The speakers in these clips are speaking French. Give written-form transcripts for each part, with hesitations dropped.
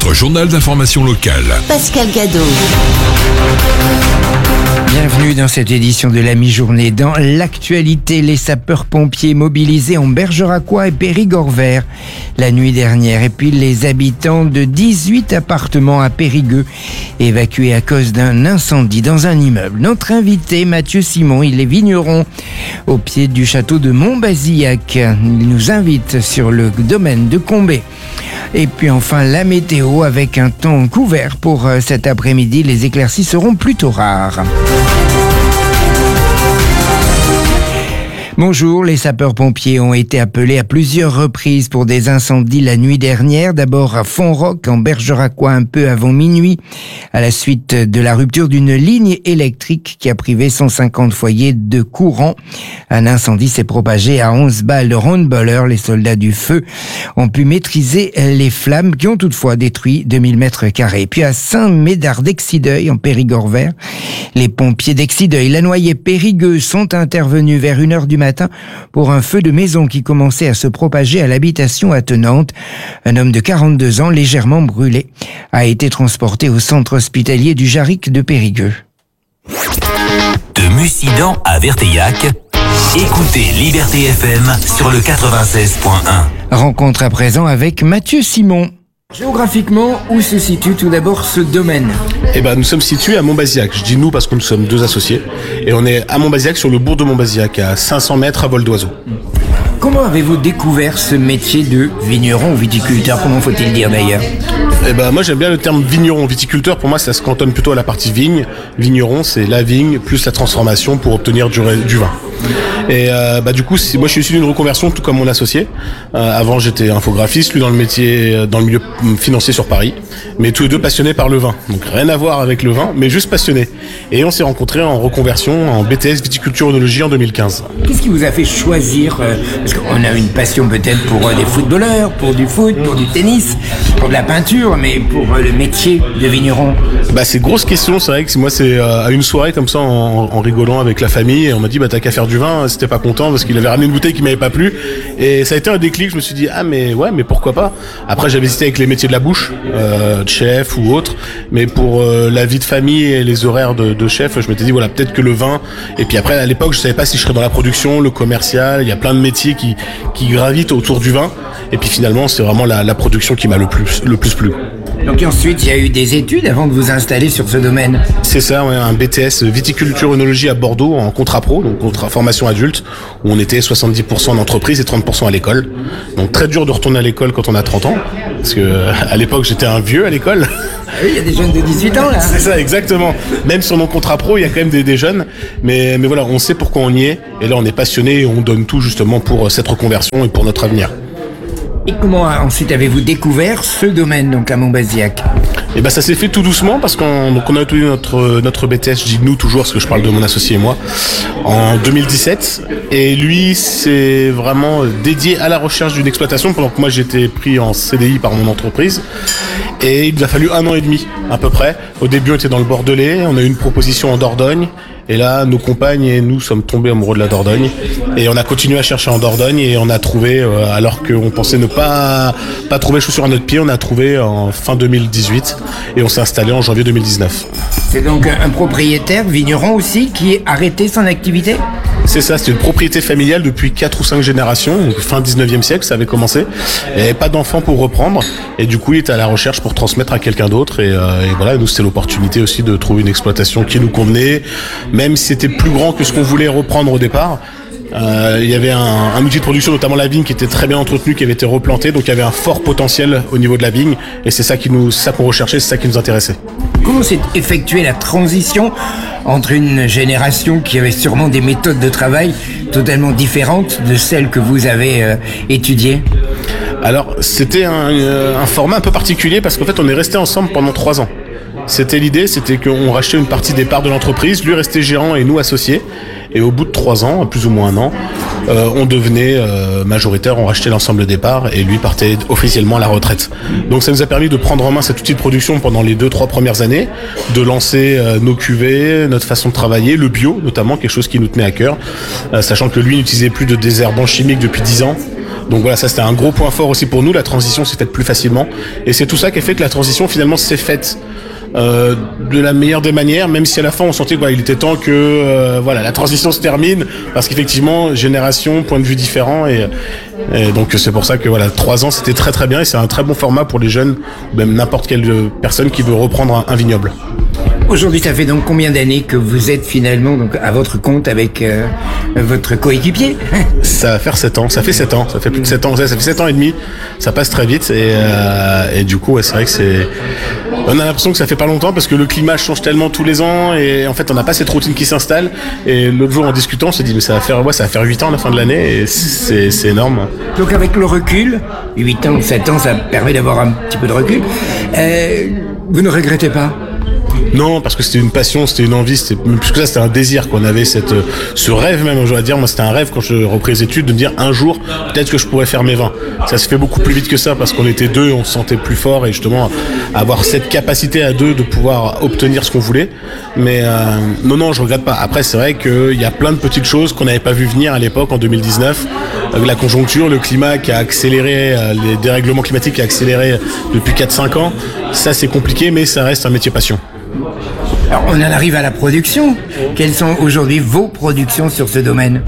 Votre journal d'information locale. Pascal Gadot. Bienvenue dans cette édition de la mi-journée. Dans l'actualité, les sapeurs-pompiers mobilisés en Bergeracois et Périgord-Vert la nuit dernière. Et puis les habitants de 18 appartements à Périgueux évacués à cause d'un incendie dans un immeuble. Notre invité, Mathieu Simon, il est vigneron au pied du château de Montbazillac. Il nous invite sur le domaine de Combé. Et puis enfin la météo avec un temps couvert pour cet après-midi. Les éclaircies seront plutôt rares. Bonjour, les sapeurs-pompiers ont été appelés à plusieurs reprises pour des incendies la nuit dernière. D'abord à Fontroc, en Bergeracois, un peu avant minuit, à la suite de la rupture d'une ligne électrique qui a privé 150 foyers de courant. Un incendie s'est propagé à 11 balles de roundballeur. Les soldats du feu ont pu maîtriser les flammes qui ont toutefois détruit 2000 mètres carrés. Puis à Saint-Médard d'Exideuil, en Périgord-Vert, les pompiers d'Exideuil, Lannoy et Périgueux sont intervenus vers 1h du matin pour un feu de maison qui commençait à se propager à l'habitation attenante. Un homme de 42 ans, légèrement brûlé, a été transporté au centre hospitalier du Jarric de Périgueux. De Mussidan à Verteillac, écoutez Liberté FM sur le 96.1. Rencontre à présent avec Mathieu Simon. Géographiquement, où se situe tout d'abord ce domaine ? Nous sommes situés à Montbazillac. Je dis nous parce que nous sommes deux associés. Et on est à Montbazillac, sur le bourg de Montbazillac, à 500 mètres à vol d'oiseau. Comment avez-vous découvert ce métier de vigneron ou viticulteur ? Comment faut-il dire d'ailleurs ? Moi j'aime bien le terme vigneron. Viticulteur, pour moi ça se cantonne plutôt à la partie vigne. Vigneron, c'est la vigne plus la transformation pour obtenir du vin. Et du coup, moi je suis issu d'une reconversion tout comme mon associé. Avant j'étais infographiste, lui dans le métier, dans le milieu financier sur Paris. Mais tous les deux passionnés par le vin. Donc rien à voir avec le vin, mais juste passionnés. Et on s'est rencontrés en reconversion en BTS viticulture œnologie en 2015. Qu'est-ce qui vous a fait choisir parce qu'on a une passion peut-être pour des footballeurs, pour du foot, pour du tennis, pour de la peinture, mais pour le métier de vigneron. C'est grosse question, c'est vrai que moi c'est à une soirée comme ça en rigolant avec la famille et on m'a dit t'as qu'à faire du vin, c'était pas content parce qu'il avait ramené une bouteille qui m'avait pas plu et ça a été un déclic. Je me suis dit mais pourquoi pas. Après j'avais hésité avec les métiers de la bouche, de chef ou autre, mais pour la vie de famille et les horaires de chef, je m'étais dit peut-être que le vin. Et puis après à l'époque je savais pas si je serais dans la production, le commercial, il y a plein de métiers qui gravitent autour du vin et puis finalement c'est vraiment la production qui m'a le plus plu. Donc ensuite, il y a eu des études avant de vous installer sur ce domaine. C'est ça, un BTS viticulture œnologie à Bordeaux en contrat pro, donc contrat formation adulte, où on était 70% en entreprise et 30% à l'école. Donc très dur de retourner à l'école quand on a 30 ans, parce que à l'époque j'étais un vieux à l'école. Ah oui, il y a des jeunes de 18 ans là. C'est ça, exactement. Même sur mon contrat pro, il y a quand même des jeunes, mais voilà, on sait pourquoi on y est, et là on est passionné et on donne tout justement pour cette reconversion et pour notre avenir. Et comment ensuite avez-vous découvert ce domaine donc à Montbazillac ? Ça s'est fait tout doucement parce qu'on a obtenu notre BTS, je dis nous toujours parce que je parle de mon associé et moi, en 2017. Et lui, c'est vraiment dédié à la recherche d'une exploitation pendant que moi j'étais pris en CDI par mon entreprise. Et il nous a fallu 1 an et demi à peu près. Au début, on était dans le Bordelais, on a eu une proposition en Dordogne. Et là, nos compagnes et nous sommes tombés amoureux de la Dordogne. Et on a continué à chercher en Dordogne et on a trouvé, alors qu'on pensait ne pas trouver chaussure à notre pied, on a trouvé en fin 2018 et on s'est installé en janvier 2019. C'est donc un propriétaire vigneron aussi qui a arrêté son activité ? C'est ça, c'était une propriété familiale depuis 4 ou 5 générations, donc fin 19e siècle, ça avait commencé. Il n'y avait pas d'enfants pour reprendre, et du coup il était à la recherche pour transmettre à quelqu'un d'autre, et voilà, nous c'était l'opportunité aussi de trouver une exploitation qui nous convenait, même si c'était plus grand que ce qu'on voulait reprendre au départ. Il y avait un outil de production, notamment la vigne, qui était très bien entretenu, qui avait été replanté, donc il y avait un fort potentiel au niveau de la vigne, et c'est ça qu'on recherchait, c'est ça qui nous intéressait. Comment s'est effectuée la transition entre une génération qui avait sûrement des méthodes de travail totalement différentes de celles que vous avez étudiées ? Alors, c'était un format un peu particulier parce qu'en fait, on est resté ensemble pendant 3 ans. L'idée, c'était qu'on rachetait une partie des parts de l'entreprise, lui restait gérant et nous associés. Et au bout de 3 ans, plus ou moins 1 an, on devenait majoritaire, on rachetait l'ensemble des parts et lui partait officiellement à la retraite. Donc ça nous a permis de prendre en main cet outil de production pendant les 2-3 premières années, de lancer nos cuvées, notre façon de travailler, le bio notamment, quelque chose qui nous tenait à cœur, sachant que lui n'utilisait plus de désherbants chimiques depuis 10 ans. Donc voilà, ça c'était un gros point fort aussi pour nous. La transition s'est faite plus facilement. Et c'est tout ça qui a fait que la transition finalement s'est faite de la meilleure des manières, même si à la fin on sentait qu'il était temps que la transition se termine, parce qu'effectivement génération, point de vue différent, et donc c'est pour ça que 3 ans c'était très très bien, et c'est un très bon format pour les jeunes, même n'importe quelle personne qui veut reprendre un vignoble. Aujourd'hui, ça fait donc combien d'années que vous êtes finalement donc à votre compte avec votre coéquipier? Ça va faire 7 ans, ça fait 7 ans, ça fait plus de 7 ans, ça fait 7 ans et demi, ça passe très vite, et du coup c'est vrai que on a l'impression que ça fait pas longtemps, parce que le climat change tellement tous les ans, et en fait on n'a pas cette routine qui s'installe. Et l'autre jour en discutant, on s'est dit mais ça va faire 8 ans à la fin de l'année, et c'est énorme. Donc avec le recul, 8 ans, 7 ans, ça permet d'avoir un petit peu de recul. Vous ne regrettez pas? Non, parce que c'était une passion, c'était une envie, plus que ça, c'était un désir qu'on avait, ce rêve même, je dois dire. Moi, c'était un rêve quand je repris les études de me dire un jour, peut-être que je pourrais faire mes vins. Ça se fait beaucoup plus vite que ça, parce qu'on était 2, on se sentait plus fort, et justement avoir cette capacité à 2 de pouvoir obtenir ce qu'on voulait. Mais non, je regrette pas. Après, c'est vrai qu'il y a plein de petites choses qu'on n'avait pas vu venir à l'époque en 2019. La conjoncture, le climat qui a accéléré, les dérèglements climatiques qui a accéléré depuis 4-5 ans, ça c'est compliqué, mais ça reste un métier passion. Alors on en arrive à la production. Quelles sont aujourd'hui vos productions sur ce domaine?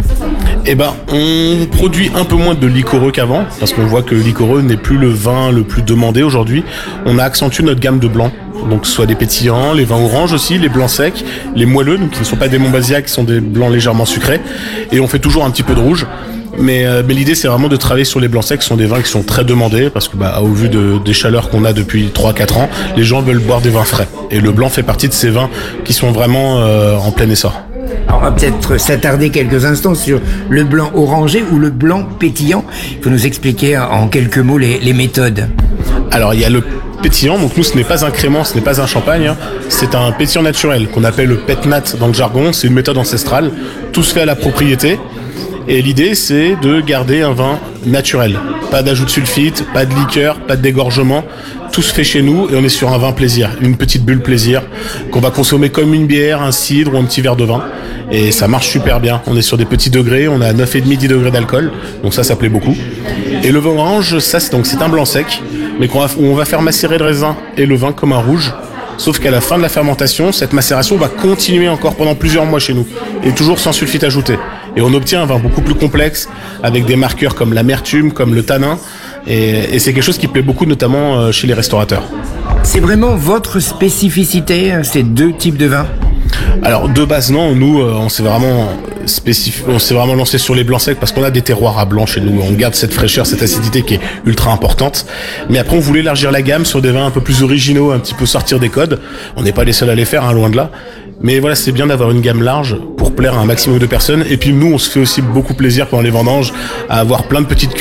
On produit un peu moins de liquoreux qu'avant, parce qu'on voit que le liquoreux n'est plus le vin le plus demandé aujourd'hui. On a accentué notre gamme de blancs, donc soit des pétillants, les vins oranges aussi, les blancs secs, les moelleux, donc qui ne sont pas des Montbazillac, qui sont des blancs légèrement sucrés, et on fait toujours un petit peu de rouge. Mais l'idée c'est vraiment de travailler sur les blancs secs, qui sont des vins qui sont très demandés, parce que au vu des chaleurs qu'on a depuis 3-4 ans, les gens veulent boire des vins frais. Et le blanc fait partie de ces vins qui sont vraiment en plein essor. Alors on va peut-être s'attarder quelques instants sur le blanc orangé ou le blanc pétillant. Il faut nous expliquer en quelques mots les méthodes. Alors il y a le pétillant, donc nous ce n'est pas un crément, ce n'est pas un champagne, hein. C'est un pétillant naturel qu'on appelle le pet nat dans le jargon. C'est une méthode ancestrale, tout se fait à la propriété. Et l'idée, c'est de garder un vin naturel. Pas d'ajout de sulfite, pas de liqueur, pas de dégorgement. Tout se fait chez nous, et on est sur un vin plaisir, une petite bulle plaisir, qu'on va consommer comme une bière, un cidre ou un petit verre de vin. Et ça marche super bien. On est sur des petits degrés, on a 9,5-10 degrés d'alcool, donc ça plaît beaucoup. Et le vin orange, c'est un blanc sec, mais on va faire macérer le raisin et le vin comme un rouge. Sauf qu'à la fin de la fermentation, cette macération va continuer encore pendant plusieurs mois chez nous, et toujours sans sulfite ajouté. Et on obtient un vin beaucoup plus complexe, avec des marqueurs comme l'amertume, comme le tanin, et c'est quelque chose qui plaît beaucoup, notamment chez les restaurateurs. C'est vraiment votre spécificité, ces 2 types de vins? Alors de base non, nous on s'est vraiment lancé sur les blancs secs, parce qu'on a des terroirs à blanc chez nous, on garde cette fraîcheur, cette acidité qui est ultra importante. Mais après on voulait élargir la gamme sur des vins un peu plus originaux, un petit peu sortir des codes. On n'est pas les seuls à les faire, loin de là. Mais voilà, c'est bien d'avoir une gamme large pour plaire à un maximum de personnes. Et puis nous, on se fait aussi beaucoup plaisir pendant les vendanges à avoir plein de petites